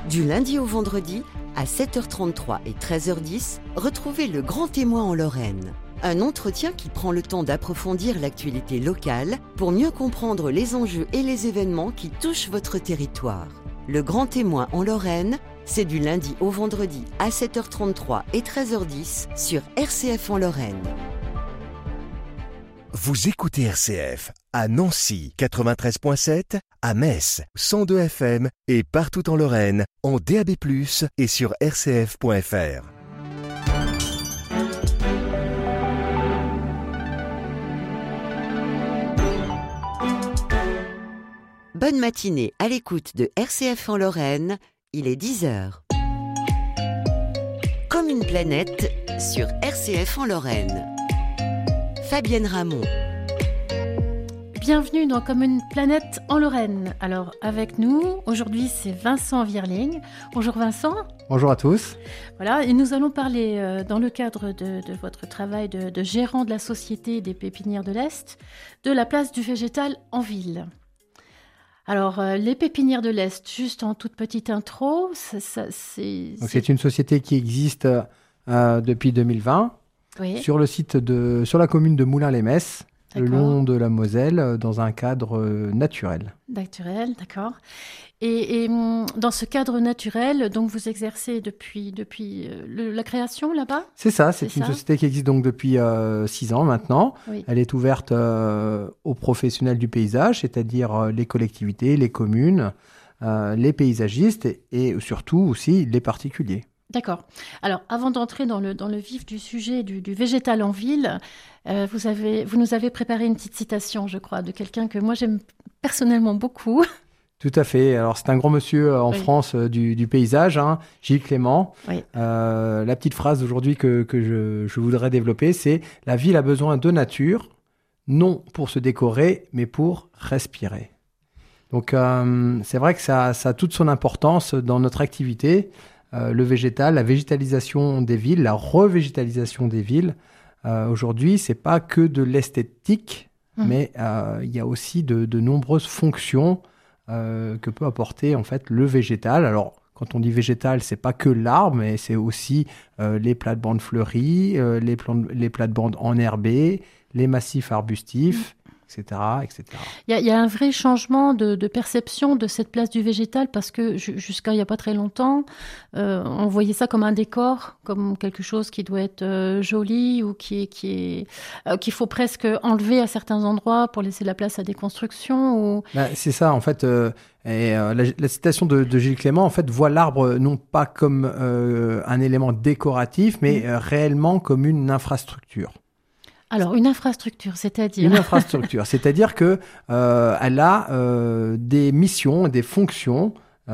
Du lundi au vendredi, à 7h33 et 13h10, retrouvez Le Grand Témoin en Lorraine. Un entretien qui prend le temps d'approfondir l'actualité locale pour mieux comprendre les enjeux et les événements qui touchent votre territoire. Le Grand Témoin en Lorraine, c'est du lundi au vendredi à 7h33 et 13h10 sur RCF en Lorraine. Vous écoutez RCF à Nancy 93.7, à Metz 102 FM et partout en Lorraine en DAB+ et sur rcf.fr. Bonne matinée à l'écoute de RCF en Lorraine, il est 10h. Comme une planète sur RCF en Lorraine. Fabienne Ramon. Bienvenue dans Comme une planète en Lorraine. Alors avec nous, aujourd'hui c'est Vincent Vierling. Bonjour Vincent. Bonjour à tous. Voilà, et nous allons parler dans le cadre de votre travail de gérant de la Société des Pépinières de l'Est, de la place du végétal en ville. Alors, les Pépinières de l'Est, juste en toute petite intro, c'est une société qui existe depuis 2020 sur sur la commune de Moulins-les-Metz, le long de la Moselle, dans un cadre naturel. Naturel, d'accord. Et dans ce cadre naturel, donc vous exercez depuis la création là-bas ? C'est ça, c'est une société qui existe donc depuis 6 ans maintenant. Oui. Elle est ouverte aux professionnels du paysage, c'est-à-dire les collectivités, les communes, les paysagistes et surtout aussi les particuliers. D'accord. Alors, avant d'entrer dans le vif du sujet du végétal en ville, vous nous avez préparé une petite citation, je crois, de quelqu'un que moi j'aime personnellement beaucoup. Tout à fait. Alors, c'est un grand monsieur en France du paysage, Gilles Clément. Oui. La petite phrase d'aujourd'hui que je voudrais développer, c'est « La ville a besoin de nature, non pour se décorer, mais pour respirer ». Donc, c'est vrai que ça a toute son importance dans notre activité. Le végétal, la végétalisation des villes, la revégétalisation des villes. Aujourd'hui, c'est pas que de l'esthétique, mais il y a aussi de nombreuses fonctions que peut apporter en fait le végétal. Alors, quand on dit végétal, c'est pas que l'arbre, mais c'est aussi les plates-bandes fleuries, les plates-bandes enherbées, les massifs arbustifs, etc., etc. Il y a un vrai changement de perception de cette place du végétal parce que jusqu'à il n'y a pas très longtemps, on voyait ça comme un décor, comme quelque chose qui doit être joli ou qu'il faut presque enlever à certains endroits pour laisser la place à des constructions. C'est ça, en fait. La citation de Gilles Clément, en fait, voit l'arbre non pas comme un élément décoratif, mais réellement comme une infrastructure. Alors, une infrastructure, c'est-à-dire ? Une infrastructure, c'est-à-dire que elle a des missions, des fonctions,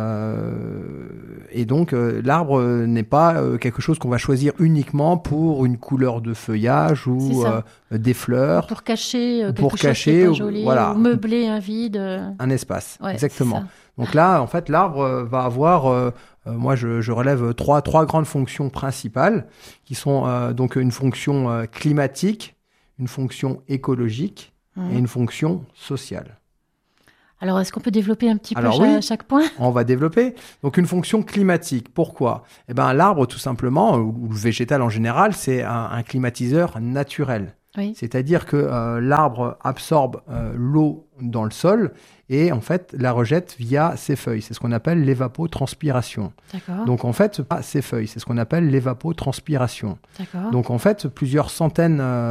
et donc l'arbre n'est pas quelque chose qu'on va choisir uniquement pour une couleur de feuillage ou des fleurs. Pour cacher quelque chose qui n'est pas joli, ou meubler un vide. Un espace, exactement. Donc là, en fait, l'arbre va avoir... moi, je relève trois grandes fonctions principales, qui sont donc une fonction climatique, une fonction écologique et une fonction sociale. Alors, est-ce qu'on peut développer un petit peu à chaque point ? On va développer. Donc, une fonction climatique. Pourquoi ? L'arbre, tout simplement, ou le végétal en général, c'est un climatiseur naturel. Oui. C'est-à-dire que l'arbre absorbe l'eau dans le sol et en fait la rejette via ses feuilles. C'est ce qu'on appelle l'évapotranspiration. D'accord. Donc en fait, pas ses feuilles, c'est ce qu'on appelle l'évapotranspiration. D'accord. Donc en fait, plusieurs centaines